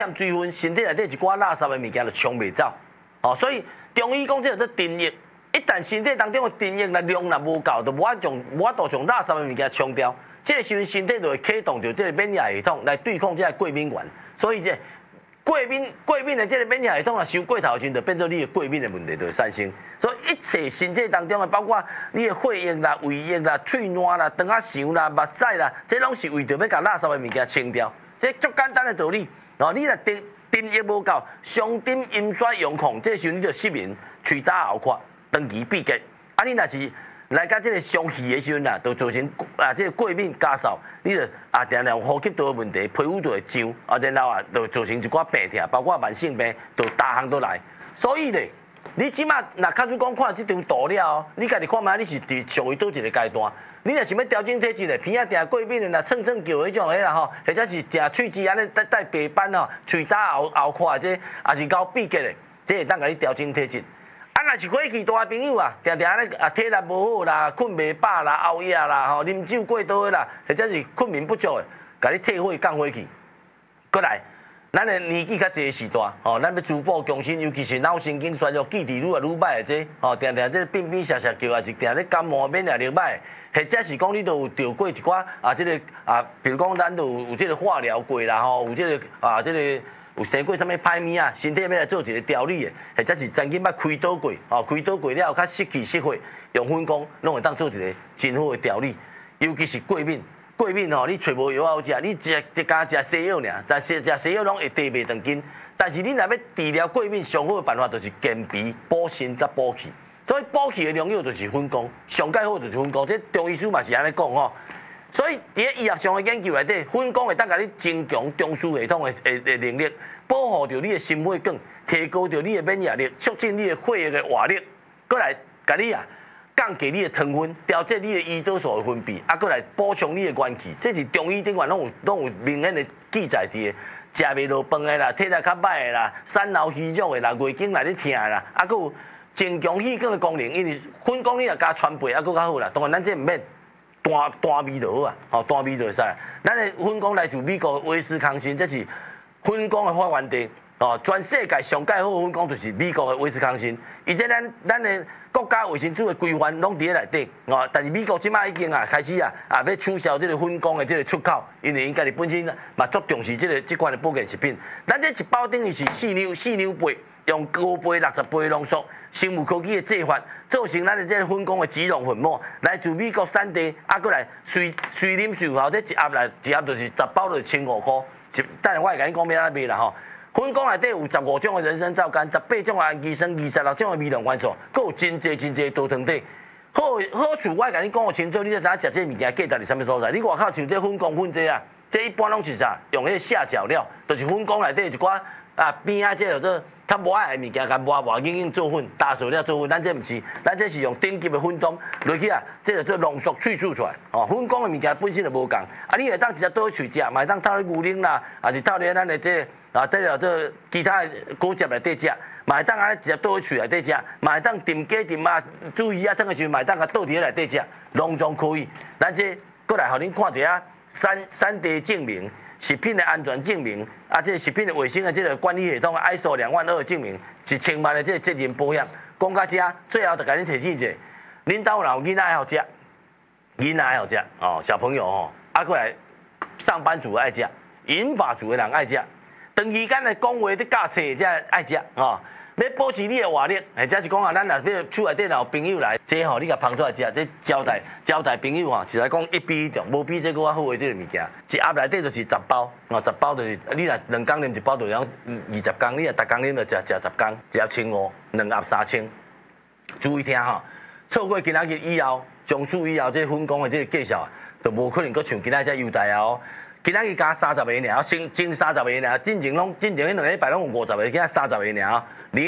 水分，身体内底一寡垃圾的物件就冲袂走。哦，所以中医讲这叫做定液，一旦身体当中的定液量无够，就无法度将垃圾的物件冲掉。这个时阵身体就会启动着这个免疫系统来对抗这个过敏源，所以这过敏的这个免疫系统啊，伤过头时就变做你的过敏的问题就会产生。所以一切身体当中的，包括你的血液啦、胃液啦、喙烂啦、肠仔肠啦、目屎啦，这拢是为着要把垃圾的物件清掉。这足简单的道理。哦，你若定液无够，上丁阴衰阳亢，这时候你就失眠、喙焦喉渴、长期闭结。啊，你若是来到这个上气的时阵啦，就造成这个过敏加扫，你就常常呼吸道的问题，皮肤就会痒，然后就造成一寡病痛，包括慢性病，就大项都来。所以咧，你即马若卡出讲看这张图了，你家己看卖你是伫上位倒一个阶段。你若想要调整体质咧，鼻仔定过敏的啦，蹭叫迄种啦吼，或者是定喙齿安尼带白斑吼，喙焦喉渴这，也是搞闭结的，这会当甲你调整体质。啊，若是火气大的朋友啊，常常咧体力无好啦，困袂饱啦，熬夜啦，吼，啉酒过多的啦，或者是困眠不足的，甲你退火降火气。过来，咱的年纪较济的时段，吼，咱要逐步强身，尤其是脑神经衰弱、记忆愈来愈歹的这，吼，常常这变变涩涩叫，也是常咧感冒、免疫力歹，或者是讲你都有着过一寡这个比如讲咱都有这个化疗过啦，吼，有这个这个。有生过啥物歹物啊？身体要来做一个调理的，或者是曾经捌开刀过，开刀过了后较失气失血，用粉光拢会当做一个真好的调理。尤其是过敏吼，你找无药好食，你一家食西药尔，但是食西药拢会低袂长筋。但是你若要治疗过敏，上好的办法就是健脾、补肾甲补气。所以补气的良药就是粉光，上介好就是粉光。这中医师嘛是安尼讲吼。所以，伫医学上的研究内底，粉光会当甲你增强中枢系统的能力，保护着你的心血管，提高着你的免疫力，促进你的血液的活力，过来甲你降低你的糖分，调节你的胰岛素的分泌，过来补充你的元气。这是中医顶管拢有明显的记载伫的。食袂落饭的啦，体力较歹的啦，产脑虚弱的啦，月经内底疼的啦，还有增强气管的功能。因为粉光你若加传倍，佫较好啦。当然咱这毋免。单味就好啊，单味就会使。咱的粉光来自美国威斯康星，这是粉光的发源地。全世界上介好的粉光就是美国的威斯康星。而且咱的国家卫生署的规范拢伫咧内底。但是美国即摆已经开始要取消这个粉光的这个出口，因为因家己本身嘛足重视这款的保健食品。咱这一包等于是4两杯。用高倍60倍浓缩生物科技的做法，做成咱的这个粉光的脂溶粉末，来自美国产地，过来随啉随服，这一盒就是10包就是15块。等下我会甲你讲要安怎卖啦吼。粉光内底有15种的人参皂苷，18种的氨基酸，26种的微量元素，佫有真济多糖体。好处我会甲你讲清楚，你才知影食这物件价值伫啥物所在。你外口像这粉光粉这啊，这一般拢是啥？用迄个下脚料，就是粉光内底一寡边仔这叫做。较无爱的物件，甲磨硬做粉，打熟了做粉。咱这毋是，咱这是用顶级的粉浆落去这就做浓缩萃取出来。粉光的物件本身就无共。你会当直接倒去食，嘛会当倒咧牛奶啦，还是倒咧咱的这这其他的果汁内底食，嘛会当安尼直接倒去喙内底食，嘛会当炖鸡炖鸭、煮鱼汤的时候，嘛会当甲倒伫咧内底食，拢总可以。咱这过来，互恁看一下三地证明。食品的安全证明，这食品的卫生的这个管理系统的 ISO 22000证明，1000万的这个责任保险。讲到这，最后就甲恁提醒一下，恁兜若有囡仔爱好食，囡仔爱好食小朋友过来上班族爱食，银发族的人爱食，长时间的讲话伫教册才爱食要保持你的活力，或者是讲咱若要厝内底若有朋友来，这你甲捧出来食，这招待朋友是来讲一比1，无比这个较好的这个物件。一盒内底就是10包，10包就是你若2工啉1包，就要20工；你若逐工啉就食10工，一盒1500，2盒3000。注意听错过今仔日以后，从此以后这粉光的这个介绍，就无可能佫像今仔这优待今仔日加30个尔，先30个尔，进前迄2个礼拜拢有50个，今仔30个尔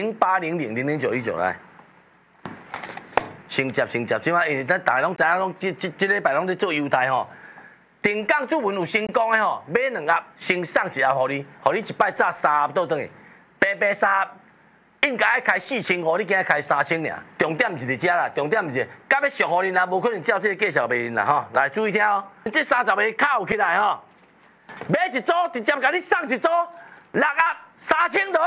0800000919来。先接，即摆因为咱大家拢知影，拢这礼拜拢在做优待定岗主文有成功的买2盒，先送1盒互你一摆炸3盒倒转去，白3盒应该爱开4500，你今仔开3000尔。重点是伫遮啦，重点是甲要俗互恁啦，无可能照这个介绍卖恁啦来注意听这30个卡有起来买一组，直接甲你送一组， 6盒3000多，6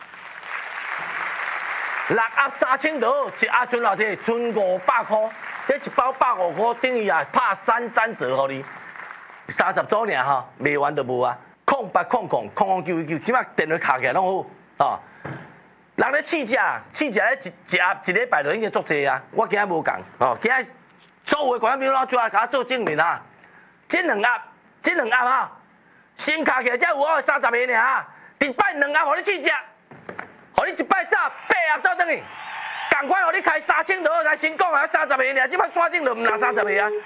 盒3000多，一盒剩偌济？剩500块，这一包150块，等于啊拍33折互你，30组尔哈，卖完就无啊。08000099，即摆电话卡起来拢好哦。人咧试食咧一盒一礼拜就已经足济啊！我今仔无共哦，今仔所有的观众朋友拢做来甲我做证明啊！这2盒哈，先卡起来才有我30个尔，一摆2盒互你试食，互你一摆早8盒倒转去，赶快互你开3000多来先讲啊！30个尔，即摆山顶就毋拿30个啊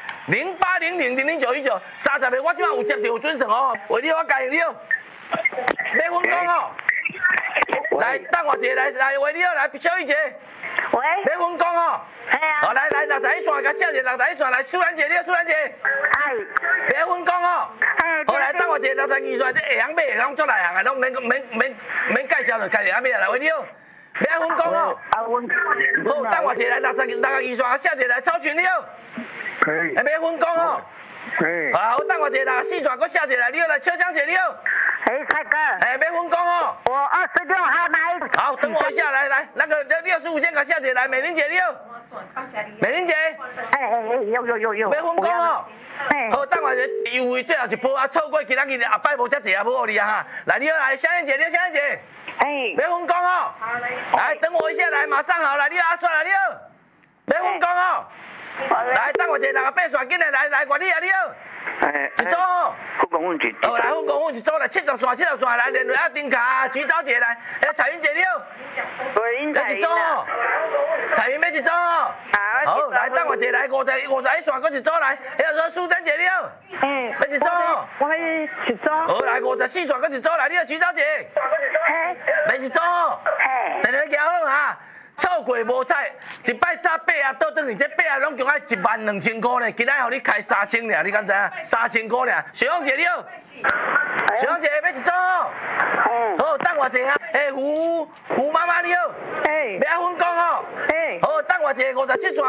！0800000919，30个我即摆有接到有准算哦，为你我介绍了，要分工哦。来，等我一下，来，为你好，来，小雨姐， 喂， 要分工哦。 系啊。 好，来，61线，甲写者61线，来，素兰姐，你好，素兰姐。 哎。 要分工哦。 哎。 好，来，等我一下，62线，这下行买的拢做内行的，拢免介绍了，家己阿买来，为你好。要分工哦。 啊，我。 好，等我一下，来62线，写者来，超群你好。 可以。 要分工哦。 可以。 好，等我一下，64线，搁写者来，你好，来，秋香姐你好。 哎，凯哥。 哎，要分工哦。 我26号来。 好，等我一下，来，那个65线，甲写者来，美玲姐你好。美玲姐。 哎，有。 要分工哦。 哎。 好，等我优惠最后一波啊，错过今仔日后摆无遮济啊，无互你啊哈。来，你好，来，香燕姐，你好，香燕姐。 哎。 要分工哦。来，等我一下，来，马上好，来，你好，阿帅来，你好。要分工哦。来，等我一下，68线进来，来，管理啊，你好。 哎。 一组哦。 分工问题。 好，来，分工阮一组来，70线，来，连落啊，丁卡，徐小姐来，彩云姐你好。要一组哦。彩云要一组哦。好，来，等我一下，来51线，搁一组来，要说苏珍姐你好。要一组哦。 我要一组。 好，来54线，搁一组来，你好，徐小姐。要一组哦。电话行好哈。错过无彩，一摆早8盒倒转去，这8盒拢共爱12000块呢。今仔互你开3000尔，你敢知影？3000块尔。雪凤姐你好，雪凤姐要一组哦。好，等我一下。胡妈妈你好，要分工哦。好，等我一下57线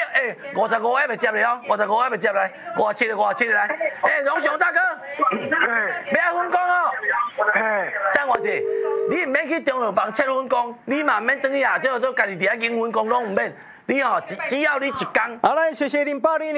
56，55还未接咧哦，55还未接来，57来。荣雄大哥，要分工哦。等我一下，你唔免去中药房切分工，你嘛唔免等去下做家己伫遐引分工拢唔免。你哦，只要你一工。 好，来谢谢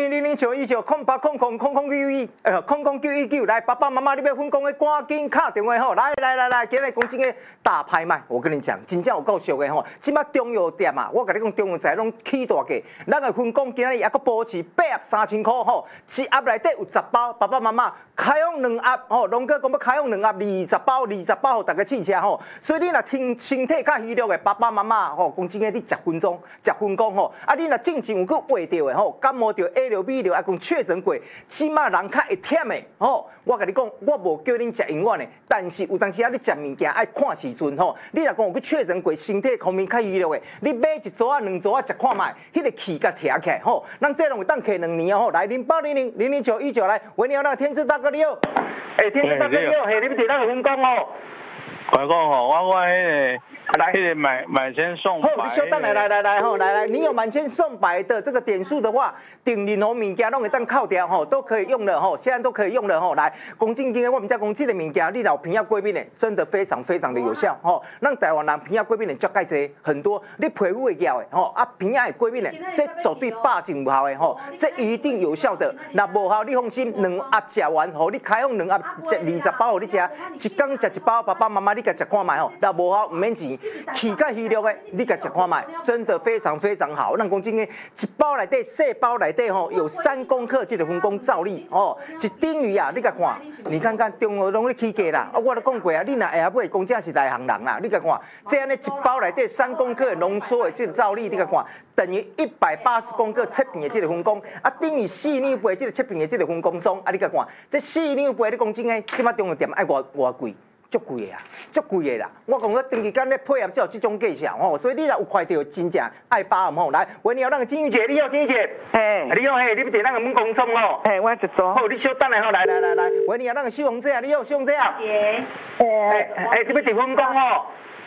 080009190800991999来，爸爸妈妈你要分工的赶紧敲电话吼，来，今日讲真个大拍卖，我跟你讲，真正有够俗的吼。即摆中药店啊，我甲你讲，中药材拢起大价，咱的分工今日还阁保持8盒3000块吼，一盒内底有10包，爸爸妈妈开放2盒吼，龙哥讲要开放2盒20包，互大家试吃吼。所以你若身体较虚弱的爸爸妈妈吼，讲真个你食分工吼，啊你若正有去胃着的吼，感冒着 A 流 B 流，啊讲确诊过，即马人较会忝的吼。我甲你讲，我无叫恁食永远的，但是有当时啊，你食物件爱看时阵吼。你若讲有去确诊过，身体方面较虚弱的，你买一组2组食看卖，迄个气甲贴起来吼。咱这拢会当客2年吼，来0800000919来，为你好，那个天赐大哥你好，天赐大哥你好，你要摕咱个分工哦。 我讲吼，我迄个买千送百。 好，你稍等来吼，来，你有满千送百的这个点数的话，订任何物件拢会当扣掉吼，都可以用的吼，现在都可以用的吼。来，讲正经的，我们在讲这个物件，你老鼻仔过敏的，真的非常的有效吼。咱台湾人鼻仔过敏的足介济，很多你皮肤会咬的吼，啊鼻仔会过敏的，这绝对100种无效的吼，这一定有效的。那无效你放心，2盒食完吼，你开放2盒食20包互你食，一天食1包，爸爸妈妈你甲食看卖吼，那无效唔免钱。气较虚弱的，你甲食看卖，真的非常好。咱讲真个，一包内底细包内底吼有3公克这个分工照例哦，是等于啊，你甲看，你看看中国拢咧起价啦。我都讲过啊，你若下尾讲真是内行人啦，你甲看，这样呢一包内底3公克浓缩的这个照例，你甲看，等于180公克切片的这个分工，啊等于4两杯这个切片的这个分工装，啊你甲看，这4两杯你讲真个，即摆中药店爱偌贵？足贵的啊，足贵的啦！我讲个长期间咧配合才有这种计效吼，所以你若有快到真正爱把握吼。来，为你好，咱个金玉姐，你好，金玉姐，你好，你要摕咱个门工送哦。 我一组。 好，你稍等下吼，来，为你好，咱个小红姐，你好，小红姐啊。 姐。 你要摕分工吼。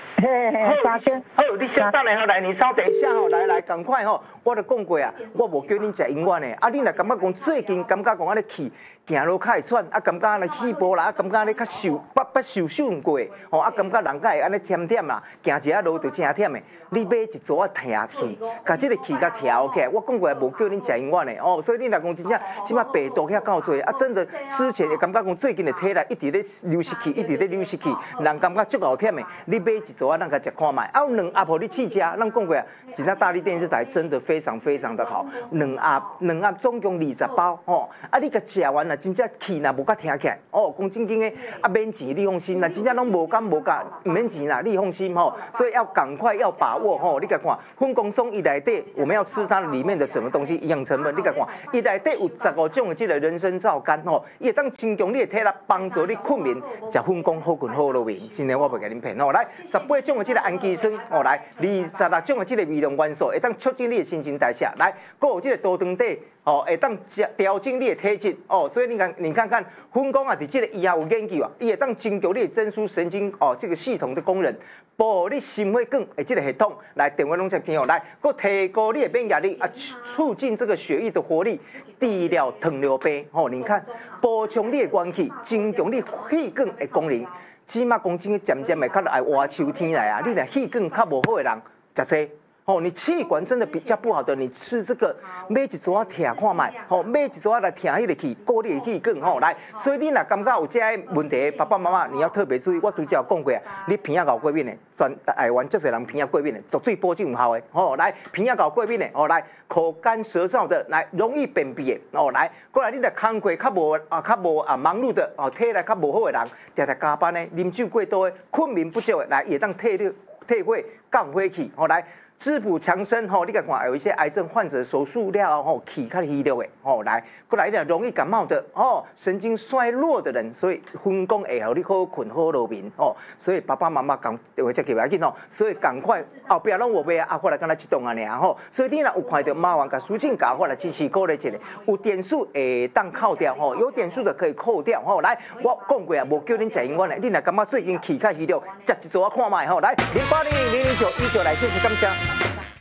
3千。 好，你稍等下来，你稍等一下吼，来，赶快吼，我都讲过啊，我无叫恁食永远的，啊，你若感觉讲最近感觉讲安尼气，行路较会喘，啊，感觉安尼气波啦，啊，感觉安尼较受伤过，吼，啊，感觉人家会安尼甜甜啦，行一下路就真忝的。你买一组啊听气，甲这个气甲调起来，我讲过无叫恁食永远的哦，所以你若讲真正即摆病毒遐够多，啊，真的之前会感觉讲最近的体内一直咧流失去，一直咧流失去，人感觉足够忝的，你买一组啊，咱甲食看卖，啊，两盒互你试食，咱讲过啊，真正大力电视台真的非常非常的好，两盒总共20包哦，啊，你甲食完啊，真正气若无甲听起来，哦，讲正经的啊免钱，你放心啦，真正拢无敢无价，唔免钱啦，你放心吼，所以要赶快要把握吼，你甲看粉公松伊内底，我们要吃它里面的什么东西营养成分，你甲看伊内底有15种的这个人参皂苷吼，伊会当增强你的体力，帮助你困眠，食粉公好困好入眠，真的我袂甲恁骗吼，来18种的这个氨基酸哦，来26种的这个微量元素会当促进你的新陈代谢，来，还有这个多糖体。哦，会当调整你的体质哦，所以你看看，粉公啊，伫这个医学有研究啊，伊会当增强你的中枢神经哦这个系统的功能，保护你心血管的这个系统，来电话拢在听哦，来，佮提高你的免疫力啊，促进这个血液的活力，治疗糖尿病哦，你看，补充你的元气，增强你血管的功能，即马讲真的渐渐的较爱活秋天来啊，你若血管较无好的人，食这。哦，你气管真的比较不好的，你吃这个买一组啊听看卖，吼买一组啊来听迄个气，过你的气管吼来，所以你若感觉有这些问题，爸爸妈妈你要特别注意。我拄则有讲过啊，你鼻仔咬过敏的，全台湾足侪人鼻仔过敏的，绝对保证有效的。吼来鼻仔咬过敏的，哦来口干舌燥的，来容易便秘的，哦来过来你若工课较无忙碌的，哦体力较无好的人，常常加班的，啉酒过多的，困眠不足的，来也当退火降火气，吼来。滋补强身吼，你甲看有一些癌症患者手术了后气较虚弱的吼，来过来点容易感冒的哦，神经衰弱的人，所以分工会互你好困好入眠哦，所以爸爸妈妈讲电话接起来紧哦，所以赶快后壁拢有买啊，我来敢若激动啊尔吼，所以你若有看到麻烦甲苏静甲我来支持鼓励一下，有点数会当扣掉吼，有点数的可以扣掉吼，来我讲过啊，无叫恁食永远的，你若感觉最近气较虚弱，食一组啊看卖吼，来08000919来，谢谢感谢。